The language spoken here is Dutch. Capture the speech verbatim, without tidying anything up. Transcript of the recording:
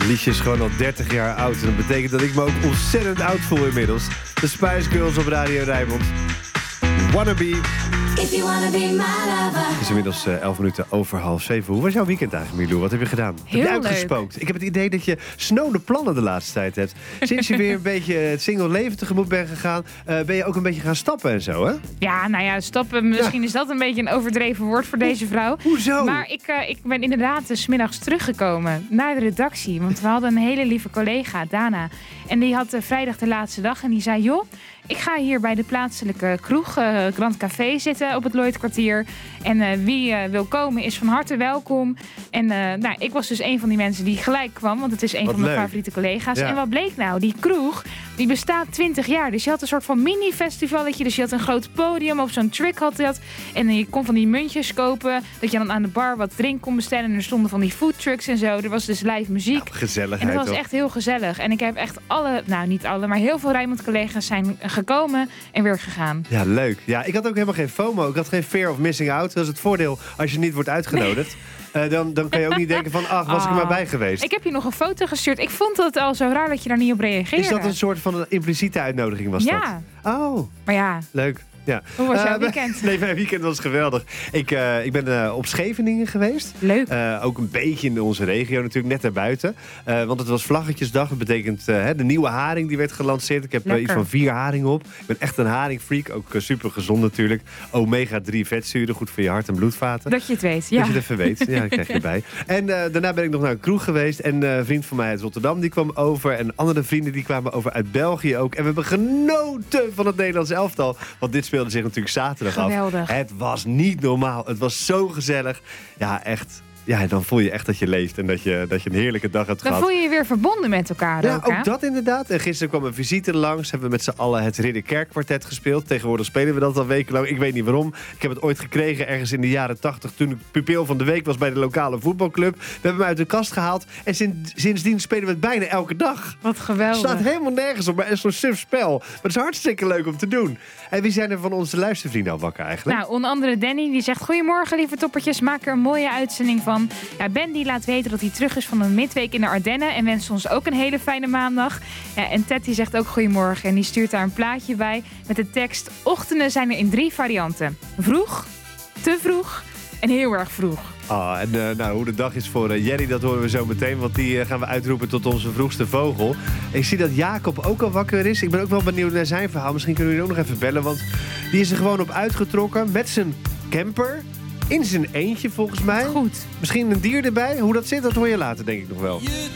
liedje is gewoon al dertig jaar oud. En dat betekent dat ik me ook ontzettend oud voel inmiddels. De Spice Girls op Radio Rijnmond. Wannabe. If you wanna be my lover. Het is inmiddels uh, elf minuten over half zeven. Hoe was jouw weekend eigenlijk, Milou? Wat heb je gedaan? Heel heb je leuk. uitgespookt? Ik heb het idee dat je snode plannen de laatste tijd hebt. Sinds je weer een beetje het single leven tegemoet bent gegaan... Uh, ben je ook een beetje gaan stappen en zo, hè? Ja, nou ja, stappen. Misschien Ja. is dat een beetje een overdreven woord voor deze vrouw. Hoezo? Maar ik, uh, ik ben inderdaad 's middags teruggekomen naar de redactie. Want we hadden een hele lieve collega, Dana. En die had uh, vrijdag de laatste dag. En die zei, joh, ik ga hier bij de plaatselijke kroeg, uh, Grand Café, zitten op het Lloydkwartier. En uh, wie uh, wil komen is van harte welkom. En uh, nou, ik was dus een van die mensen die gelijk kwam. Want het is een Wat van mijn leuk. favoriete collega's. Ja. En wat bleek nou? Die kroeg, die bestaat twintig jaar. Dus je had een soort van mini-festivalletje. Dus je had een groot podium op zo'n trick had dat. En je kon van die muntjes kopen. Dat je dan aan de bar wat drink kon bestellen. En er stonden van die foodtrucks en zo. Er was dus live muziek. Nou, gezelligheid, En het was toch? echt heel gezellig. En ik heb echt alle, nou niet alle, maar heel veel Rijnmond-collega's zijn gekomen en weer gegaan. Ja, leuk. Ja, ik had ook helemaal geen FOMO. Ik had geen fear of missing out. Dat is het voordeel als je niet wordt uitgenodigd. Uh, dan, dan kan je ook niet denken van, ach, was ik er maar bij geweest. Ik heb je nog een foto gestuurd. Ik vond het al zo raar dat je daar niet op reageerde. Is dat een soort van een impliciete uitnodiging, was Ja. dat? Oh, Maar ja, leuk. Ja. hoe was jouw Uh, weekend? Nee, mijn weekend was geweldig. Ik, uh, ik ben uh, op Scheveningen geweest. Leuk. Uh, ook een beetje in onze regio natuurlijk, net daarbuiten. Uh, want het was Vlaggetjesdag. Dat betekent uh, de nieuwe haring die werd gelanceerd. Ik heb uh, Lekker. iets van vier haringen op. Ik ben echt een haringfreak. Ook uh, super gezond natuurlijk. omega drie vetzuren, goed voor je hart en bloedvaten. Dat je het weet, ja. Dat je het even weet. Ja, dat krijg je erbij. En uh, daarna ben ik nog naar een kroeg geweest. En uh, een vriend van mij uit Rotterdam die kwam over. En andere vrienden die kwamen over uit België ook. En we hebben genoten van het Nederlands elftal. Want dit speelde zich natuurlijk zaterdag af. Geweldig. Het was niet normaal. Het was zo gezellig. Ja, echt. Ja, dan voel je echt dat je leeft. En dat je, dat je een heerlijke dag hebt Dan gehad. voel je je weer verbonden met elkaar Ja, ook, hè? ook dat inderdaad. En gisteren kwam een visite langs. Hebben we met z'n allen het Ridderkerkkwartet gespeeld. Tegenwoordig spelen we dat al wekenlang. Ik weet niet waarom. Ik heb het ooit gekregen ergens in de jaren tachtig... toen ik pupil van de week was bij de lokale voetbalclub. We hebben hem uit de kast gehaald. En sinds, sindsdien spelen we het bijna elke dag. Wat Het geweldig. staat helemaal nergens op, maar het is zo'n suf spel. Maar het is hartstikke leuk om te doen. En wie zijn er van onze luistervrienden al wakker eigenlijk? Nou, onder andere Danny, die zegt... Goedemorgen, lieve toppertjes, maak er een mooie uitzending van. Ja, Ben die laat weten dat hij terug is van een midweek in de Ardennen... en wenst ons ook een hele fijne maandag. Ja, en Ted die zegt ook goedemorgen en die stuurt daar een plaatje bij... met de tekst... Ochtenden zijn er in drie varianten. Vroeg, te vroeg en heel erg vroeg. Ah, en uh, nou, hoe de dag is voor uh, Jerry, dat horen we zo meteen. Want die uh, gaan we uitroepen tot onze vroegste vogel. Ik zie dat Jacob ook al wakker is. Ik ben ook wel benieuwd naar zijn verhaal. Misschien kunnen we ook nog even bellen. Want die is er gewoon op uitgetrokken met zijn camper. In zijn eentje volgens mij. Goed. Misschien een dier erbij. Hoe dat zit, dat hoor je later denk ik nog wel. Je